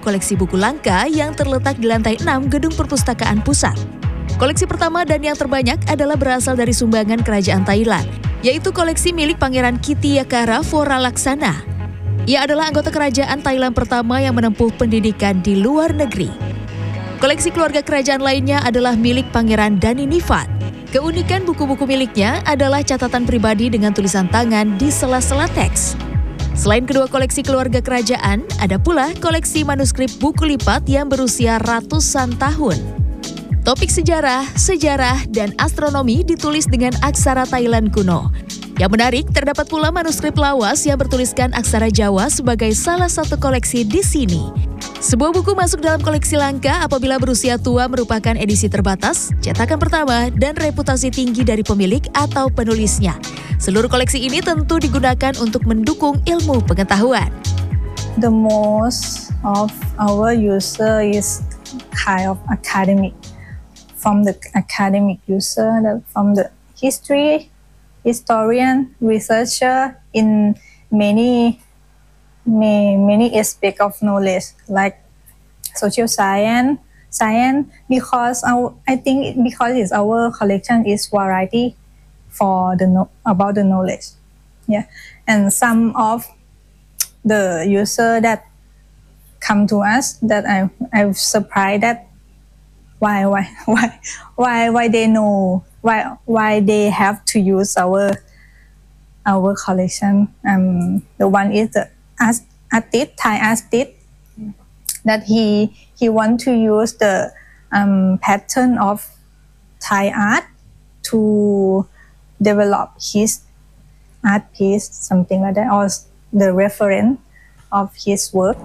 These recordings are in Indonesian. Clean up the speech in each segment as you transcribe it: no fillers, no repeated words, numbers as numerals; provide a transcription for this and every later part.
koleksi buku langka yang terletak di lantai 6 Gedung Perpustakaan Pusat. Koleksi pertama dan yang terbanyak adalah berasal dari sumbangan kerajaan Thailand, yaitu koleksi milik Pangeran Kittiyakara Voralaksana. Ia adalah anggota kerajaan Thailand pertama yang menempuh pendidikan di luar negeri. Koleksi keluarga kerajaan lainnya adalah milik Pangeran Daninifat. Keunikan buku-buku miliknya adalah catatan pribadi dengan tulisan tangan di sela-sela teks. Selain kedua koleksi keluarga kerajaan, ada pula koleksi manuskrip buku lipat yang berusia ratusan tahun. Topik sejarah, dan astronomi ditulis dengan aksara Thailand kuno. Yang menarik, terdapat pula manuskrip lawas yang bertuliskan aksara Jawa sebagai salah satu koleksi di sini. Sebuah buku masuk dalam koleksi langka apabila berusia tua merupakan edisi terbatas, cetakan pertama, dan reputasi tinggi dari pemilik atau penulisnya. Seluruh koleksi ini tentu digunakan untuk mendukung ilmu pengetahuan. The most of our user is kind of academic. From the academic user, from the historian, researcher in many aspects of knowledge, like social science, because I think because our collection is variety for about the knowledge, yeah. And some of the user that come to us that I'm surprised that why they know why they have to use our collection. The one is the Thai artist, that he want to use the pattern of Thai art to develop his art piece, something like that, or the reference of his work.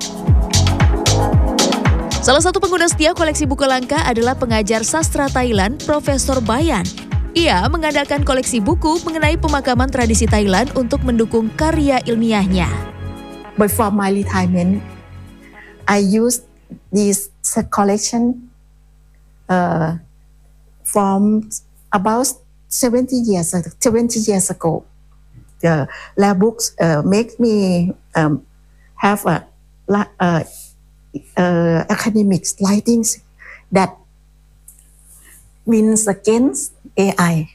Salah satu pengguna setia koleksi buku langka adalah pengajar sastra Thailand, Profesor Bayan. Ia mengandalkan koleksi buku mengenai pemakaman tradisi Thailand untuk mendukung karya ilmiahnya. But for my retirement, I used this collection from about 20 years ago. The lab books make me have academics writings that wins against AI.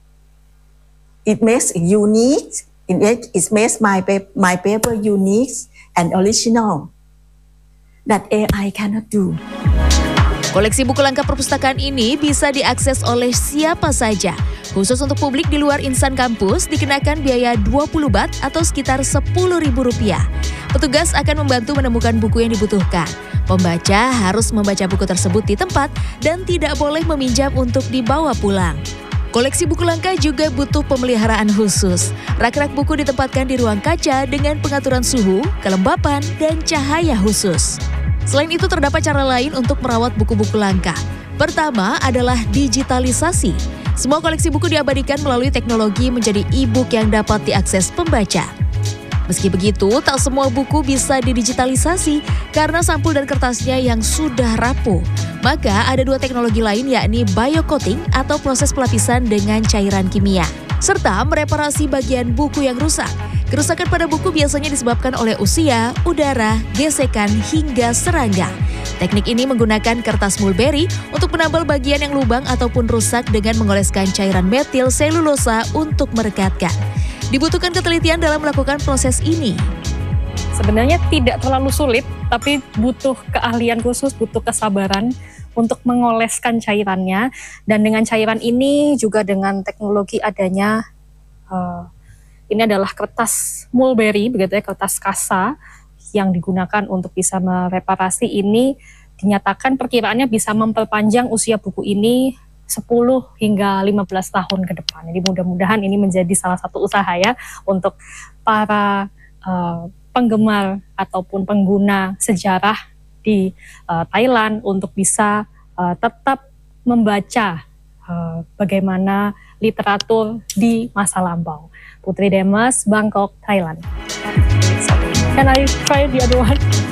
It makes it unique. It makes my paper unique and original that AI cannot do. Koleksi buku langka perpustakaan ini bisa diakses oleh siapa saja. Khusus untuk publik di luar insan kampus dikenakan biaya 20 baht atau sekitar Rp10.000. Petugas akan membantu menemukan buku yang dibutuhkan. Pembaca harus membaca buku tersebut di tempat dan tidak boleh meminjam untuk dibawa pulang. Koleksi buku langka juga butuh pemeliharaan khusus. Rak-rak buku ditempatkan di ruang kaca dengan pengaturan suhu, kelembapan, dan cahaya khusus. Selain itu terdapat cara lain untuk merawat buku-buku langka. Pertama adalah digitalisasi. Semua koleksi buku diabadikan melalui teknologi menjadi e-book yang dapat diakses pembaca. Meski begitu, tak semua buku bisa didigitalisasi karena sampul dan kertasnya yang sudah rapuh. Maka ada dua teknologi lain, yakni biocoating atau proses pelapisan dengan cairan kimia, serta mereparasi bagian buku yang rusak. Kerusakan pada buku biasanya disebabkan oleh usia, udara, gesekan, hingga serangga. Teknik ini menggunakan kertas mulberry untuk menambal bagian yang lubang ataupun rusak dengan mengoleskan cairan metil selulosa untuk merekatkan. Dibutuhkan ketelitian dalam melakukan proses ini. Sebenarnya tidak terlalu sulit, tapi butuh keahlian khusus, butuh kesabaran untuk mengoleskan cairannya. Dan dengan cairan ini juga dengan teknologi adanya, ini adalah kertas mulberry, begitu ya, kertas kasa yang digunakan untuk bisa mereparasi ini, dinyatakan perkiraannya bisa memperpanjang usia buku ini 10 hingga 15 tahun ke depan. Jadi mudah-mudahan ini menjadi salah satu usaha ya untuk para penggemar ataupun pengguna sejarah di Thailand untuk bisa tetap membaca bagaimana literatur di masa lampau. Putri Demas, Bangkok, Thailand. Can I try the other one?